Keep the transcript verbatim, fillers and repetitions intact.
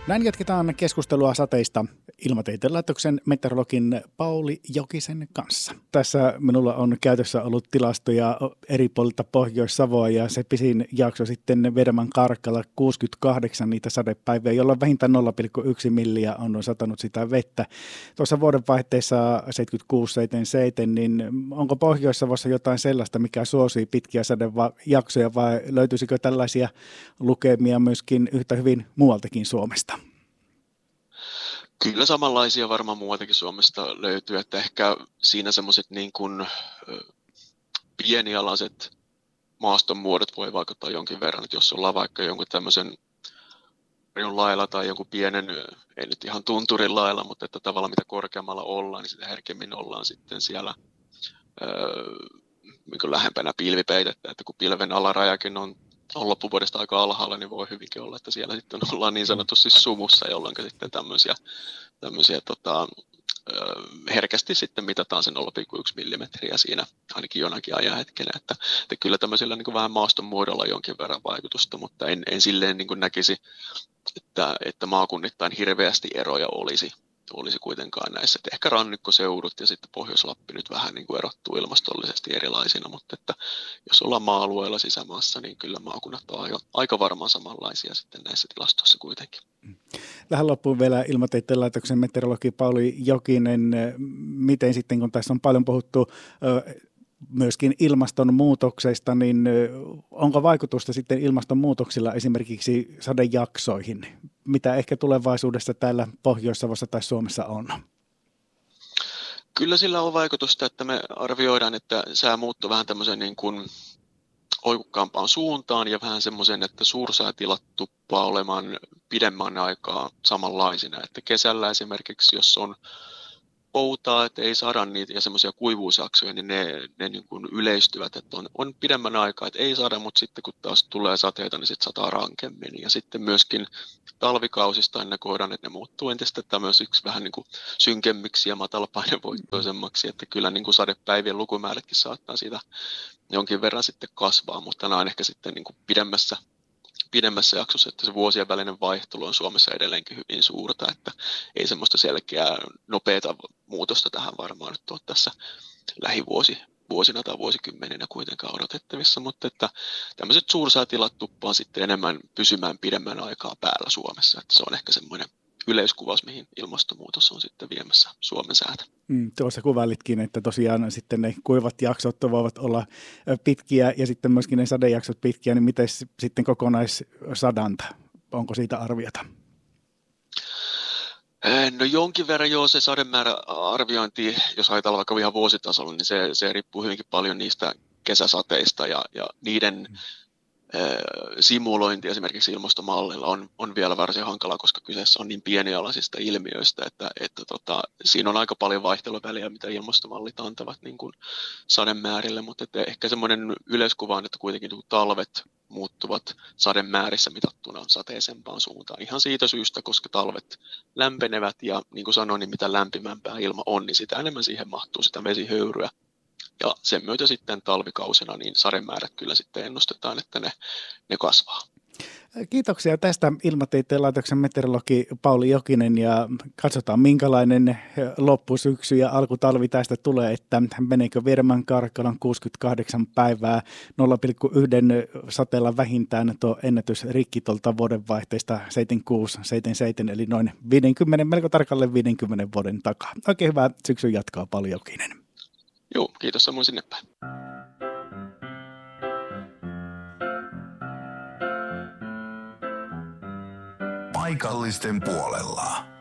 Näin jatketaan keskustelua sateista Ilmatieteen laitoksen meteorologin Pauli Jokisen kanssa. Tässä minulla on käytössä ollut tilastoja eri puolilta Pohjois-Savoa ja se pisin jakso sitten Verman Karkkala kuusikymmentäkahdeksan niitä sadepäiviä, jolloin vähintään nolla pilkku yksi milliä on satanut sitä vettä. Tuossa vuodenvaihteessa seitsemänkymmentäkuusi seitsemänkymmentäseitsemän, niin onko Pohjois-Savossa jotain sellaista, mikä suosii pitkiä sadejaksoja vai löytyisikö tällaisia lukemia myöskin yhtä hyvin muualtakin Suomesta? Kyllä samanlaisia varmaan muualtakin Suomesta löytyy, että ehkä siinä semmoiset niin kuin pienialaiset maastonmuodot voi vaikuttaa jonkin verran, että jos ollaan vaikka jonkun tämmöisen lailla tai jonkun pienen, ei nyt ihan tunturin lailla, mutta että tavallaan mitä korkeammalla ollaan, niin sitä herkemmin ollaan sitten siellä öö, niin lähempänä pilvipeitettä, että kun pilven alarajakin on on loppuvuodesta aika alhaalla, niin voi hyvinkin olla, että siellä sitten ollaan niin sanotusti sumussa, jolloin sitten tämmöisiä, tämmöisiä tota, herkästi sitten mitataan se nolla pilkku yksi millimetriä siinä ainakin jonakin ajan hetkenä, että, että kyllä tämmöisillä niin kuin vähän maaston muodolla jonkin verran vaikutusta, mutta en, en silleen niin kuin näkisi, että, että maakunnittain hirveästi eroja olisi. olisi kuitenkaan näissä. Että ehkä rannikkoseudut ja sitten Pohjois-Lappi nyt vähän niin kuin erottuu ilmastollisesti erilaisina, mutta että jos ollaan maa-alueella sisämaassa, niin kyllä maakunnat on aika, aika varmaan samanlaisia sitten näissä tilastoissa kuitenkin. Tähän loppuun vielä Ilmatieteen laitoksen meteorologi Pauli Jokinen. Miten sitten, kun tässä on paljon puhuttu myöskin ilmastonmuutoksesta, niin onko vaikutusta sitten ilmastonmuutoksilla esimerkiksi sadejaksoihin? Mitä ehkä tulevaisuudessa täällä Pohjois-Savossa tai Suomessa on? Kyllä sillä on vaikutusta, että me arvioidaan, että sää muuttuu vähän tämmöiseen niin kuin oikukkaampaan suuntaan ja vähän semmoisen, että suursäätilat tuppaa olemaan pidemmän aikaa samanlaisina. Että kesällä esimerkiksi, jos on poutaa, että ei saada niitä ja semmoisia kuivuusjaksoja, niin ne, ne niin kuin yleistyvät, että on, on pidemmän aikaa, että ei saada, mutta sitten kun taas tulee sateita, niin sitten sataa rankemmin. Ja sitten myöskin talvikausista ennakoidaan, että ne muuttuu entistä tämmöisiksi vähän niin kuin synkemmiksi ja matalapainevoittoisemmaksi, että kyllä niin kuin sadepäivien lukumäärätkin saattaa siitä jonkin verran sitten kasvaa, mutta nämä on ehkä sitten niin kuin pidemmässä pidemmässä jaksossa, että se vuosien välinen vaihtelu on Suomessa edelleenkin hyvin suurta, että ei semmoista selkeää nopeata muutosta tähän varmaan nyt ole tässä lähivuosi, vuosina tai vuosikymmeninä kuitenkaan odotettavissa, mutta että tämmöiset suursäätilat tuppaa sitten enemmän pysymään pidemmän aikaa päällä Suomessa, että se on ehkä semmoinen yleiskuvaus, mihin ilmastonmuutos on sitten viemässä Suomen säätä. Mm, tuossa kuvailitkin, että tosiaan sitten ne kuivat jaksot voivat olla pitkiä ja sitten myöskin ne sadejaksot pitkiä, niin miten sitten kokonaissadanta? Onko siitä arviota? No jonkin verran joo, se sademäärä arviointi, jos ajatellaan vaikka ihan vuositasolla, niin se, se riippuu hyvinkin paljon niistä kesäsateista ja, ja niiden mm. simulointi esimerkiksi ilmastomallilla on, on vielä varsin hankala, koska kyseessä on niin pienialaisista ilmiöistä, että, että tota, siinä on aika paljon vaihteluväliä, mitä ilmastomallit antavat niin kuin sademäärille, mutta että ehkä semmoinen yleiskuva on, että kuitenkin talvet muuttuvat sademäärissä mitattuna sateisempaan suuntaan. Ihan siitä syystä, koska talvet lämpenevät ja niin kuin sanoin, niin mitä lämpimämpää ilma on, niin sitä enemmän siihen mahtuu sitä vesihöyryä. Ja sen myötä sitten talvikausina niin sademäärät kyllä sitten ennustetaan, että ne, ne kasvaa. Kiitoksia tästä Ilmatieteen laitoksen meteorologi Pauli Jokinen ja katsotaan minkälainen loppusyksy ja alkutalvi tästä tulee, että meneekö Verman Karkkalan kuusikymmentäkahdeksan päivää nolla pilkku yksi sateella vähintään tuo ennätys rikki tuolta vuodenvaihteesta seitsemänkymmentäkuusi seitsemänkymmentäseitsemän eli noin viisikymmentä, melko tarkalleen viidenkymmenen vuoden takaa. Oikein hyvää syksyn jatkaa Pauli Jokinen. Joo, kiitos samoin sinne päin. Paikallisten puolella.